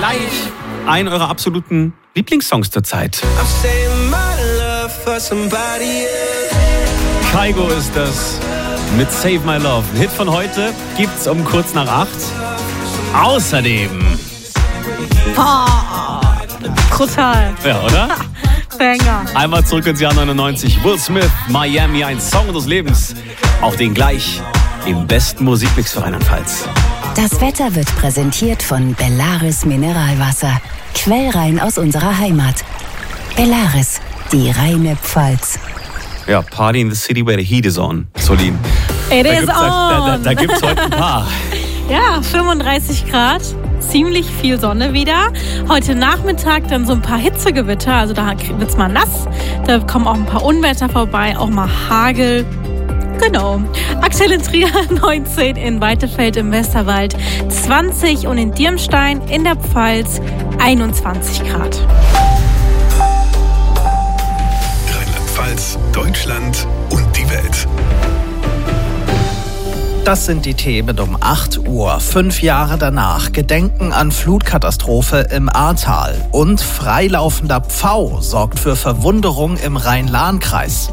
gleich einen eurer absoluten Lieblingssongs zur Zeit. Kygo ist das mit Save My Love. Ein Hit von heute gibt's um kurz nach 8. Außerdem... Brutal. Ja, oder? Banger. Einmal zurück ins Jahr 99. Will Smith, Miami, ein Song des Lebens. Auch den gleich im besten Musikmix für Rheinland-Pfalz. Das Wetter wird präsentiert von Bellaris Mineralwasser. Quellrein aus unserer Heimat. Bellaris, die reine Pfalz. Ja, Party in the City where the heat is on. Solin. It is on. Da gibt's heute ein paar. Ja, 35 Grad. Ziemlich viel Sonne wieder. Heute Nachmittag dann so ein paar Hitzegewitter. Also da wird's mal nass. Da kommen auch ein paar Unwetter vorbei. Auch mal Hagel. Genau. Aktuell in Trier 19, in Weitefeld im Westerwald 20 und in Dirmstein in der Pfalz 21 Grad. Rheinland-Pfalz, Deutschland und die Welt. Das sind die Themen um 8 Uhr. 5 Jahre danach. Gedenken an Flutkatastrophe im Ahrtal. Und freilaufender Pfau sorgt für Verwunderung im Rhein-Lahn-Kreis.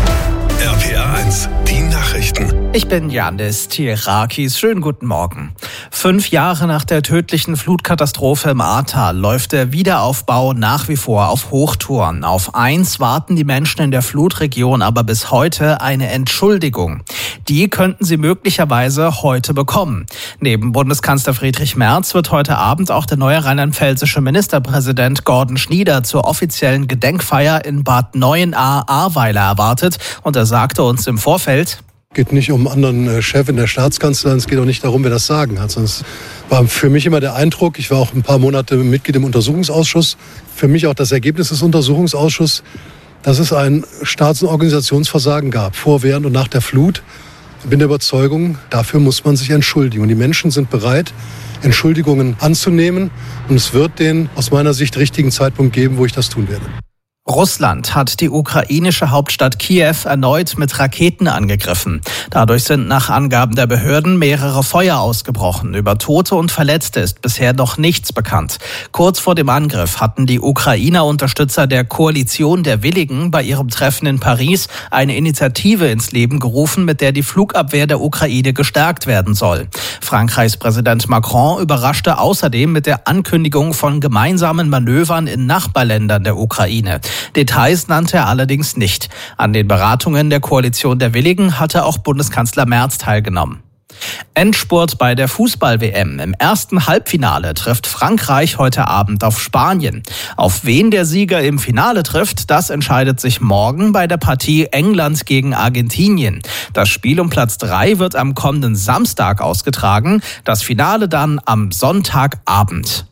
RPA 1, die Nachrichten. Ich bin Janis Tirakis. Schönen guten Morgen. 5 Jahre nach der tödlichen Flutkatastrophe im Ahrtal läuft der Wiederaufbau nach wie vor auf Hochtouren. Auf eins warten die Menschen in der Flutregion aber bis heute: eine Entschuldigung. Die könnten sie möglicherweise heute bekommen. Neben Bundeskanzler Friedrich Merz wird heute Abend auch der neue rheinland-pfälzische Ministerpräsident Gordon Schnieder zur offiziellen Gedenkfeier in Bad Neuenahr-Ahrweiler erwartet. Und er sagte uns im Vorfeld: Es geht nicht um einen anderen Chef in der Staatskanzlei, es geht auch nicht darum, wer das Sagen hat. Sonst war für mich immer der Eindruck, ich war auch ein paar Monate Mitglied im Untersuchungsausschuss, für mich auch das Ergebnis des Untersuchungsausschusses, dass es ein Staats- und Organisationsversagen gab, vor, während und nach der Flut. Ich bin der Überzeugung, dafür muss man sich entschuldigen. Und die Menschen sind bereit, Entschuldigungen anzunehmen. Und es wird den aus meiner Sicht richtigen Zeitpunkt geben, wo ich das tun werde. Russland hat die ukrainische Hauptstadt Kiew erneut mit Raketen angegriffen. Dadurch sind nach Angaben der Behörden mehrere Feuer ausgebrochen. Über Tote und Verletzte ist bisher noch nichts bekannt. Kurz vor dem Angriff hatten die Ukrainer-Unterstützer der Koalition der Willigen bei ihrem Treffen in Paris eine Initiative ins Leben gerufen, mit der die Flugabwehr der Ukraine gestärkt werden soll. Frankreichs Präsident Macron überraschte außerdem mit der Ankündigung von gemeinsamen Manövern in Nachbarländern der Ukraine. Details nannte er allerdings nicht. An den Beratungen der Koalition der Willigen hatte auch Bundeskanzler Merz teilgenommen. Endspurt bei der Fußball-WM. Im ersten Halbfinale trifft Frankreich heute Abend auf Spanien. Auf wen der Sieger im Finale trifft, das entscheidet sich morgen bei der Partie England gegen Argentinien. Das Spiel um Platz 3 wird am kommenden Samstag ausgetragen, das Finale dann am Sonntagabend.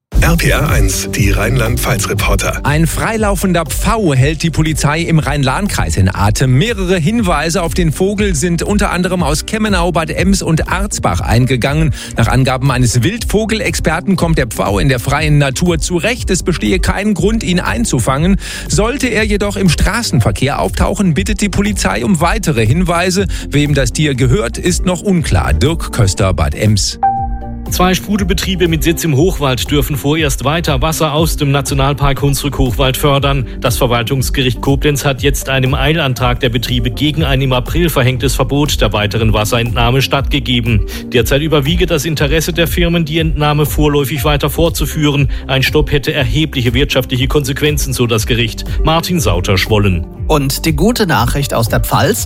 RPA 1, die Rheinland-Pfalz-Reporter. Ein freilaufender Pfau hält die Polizei im Rhein-Lahn-Kreis in Atem. Mehrere Hinweise auf den Vogel sind unter anderem aus Kemmenau, Bad Ems und Arzbach eingegangen. Nach Angaben eines Wildvogelexperten kommt der Pfau in der freien Natur zurecht. Es bestehe kein Grund, ihn einzufangen. Sollte er jedoch im Straßenverkehr auftauchen, bittet die Polizei um weitere Hinweise. Wem das Tier gehört, ist noch unklar. Dirk Köster, Bad Ems. 2 Sprudelbetriebe mit Sitz im Hochwald dürfen vorerst weiter Wasser aus dem Nationalpark Hunsrück-Hochwald fördern. Das Verwaltungsgericht Koblenz hat jetzt einem Eilantrag der Betriebe gegen ein im April verhängtes Verbot der weiteren Wasserentnahme stattgegeben. Derzeit überwiege das Interesse der Firmen, die Entnahme vorläufig weiter fortzuführen. Ein Stopp hätte erhebliche wirtschaftliche Konsequenzen, so das Gericht. Martin Sauter-Schwollen. Und die gute Nachricht aus der Pfalz: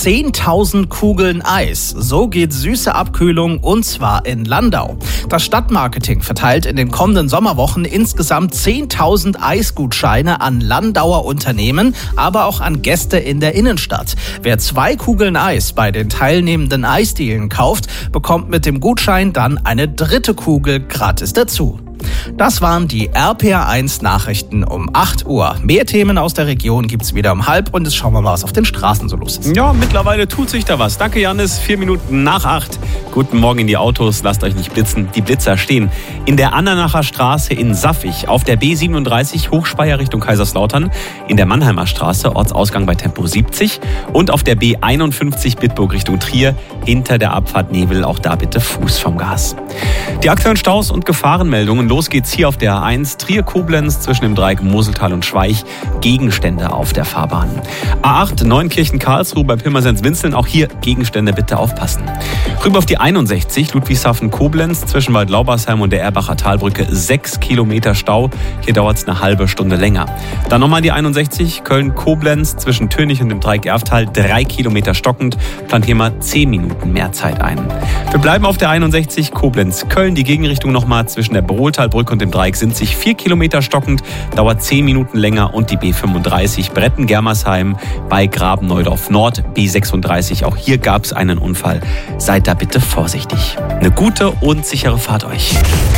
10.000 Kugeln Eis. So geht süße Abkühlung, und zwar in Landau. Das Stadtmarketing verteilt in den kommenden Sommerwochen insgesamt 10.000 Eisgutscheine an Landauer Unternehmen, aber auch an Gäste in der Innenstadt. Wer 2 Kugeln Eis bei den teilnehmenden Eisdielen kauft, bekommt mit dem Gutschein dann eine 3. Kugel gratis dazu. Das waren die RPA1 Nachrichten um 8 Uhr. Mehr Themen aus der Region gibt's wieder um 7:30 und jetzt schauen wir mal, was auf den Straßen so los ist. Ja, mittlerweile tut sich da was. Danke, Janis. 4 Minuten nach 8. Guten Morgen in die Autos. Lasst euch nicht blitzen. Die Blitzer stehen in der Andernacher Straße in Saffig, auf der B37 Hochspeyer Richtung Kaiserslautern, in der Mannheimer Straße, Ortsausgang bei Tempo 70 und auf der B51 Bitburg Richtung Trier, hinter der Abfahrt Nebel. Auch da bitte Fuß vom Gas. Die aktuellen Staus und Gefahrenmeldungen Und los geht's hier auf der A1 Trier-Koblenz zwischen dem Dreieck Moseltal und Schweich. Gegenstände auf der Fahrbahn. A8 Neunkirchen-Karlsruhe bei Pirmasens-Winzeln. Auch hier Gegenstände, bitte aufpassen. Rüber auf die 61 Ludwigshafen-Koblenz zwischen Bad Laubersheim und der Erbacher Talbrücke 6 Kilometer Stau. Hier dauert es eine halbe Stunde länger. Dann nochmal die 61 Köln-Koblenz zwischen Tönig und dem Dreieck Erftal 3 Kilometer stockend. Plant hier mal 10 Minuten mehr Zeit ein. Wir bleiben auf der 61 Koblenz-Köln. Die Gegenrichtung nochmal zwischen der Brohltalbrücke und dem Dreieck sind sich 4 Kilometer stockend. Dauert 10 Minuten länger. Und die B35 Bretten-Germersheim bei Graben-Neudorf Nord B36. Auch hier gab es einen Unfall. Seid da bitte vorsichtig. Eine gute und sichere Fahrt euch.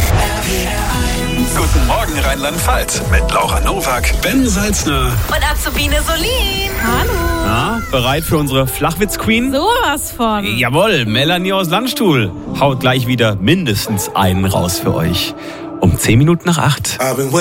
Guten Morgen Rheinland-Pfalz mit Laura Nowak, Ben Salzner Und Azubine Solin. Hallo. Na, bereit für unsere Flachwitz-Queen? Sowas von. Jawohl, Melanie aus Landstuhl haut gleich wieder mindestens einen raus für euch. Um 10 Minuten nach 8.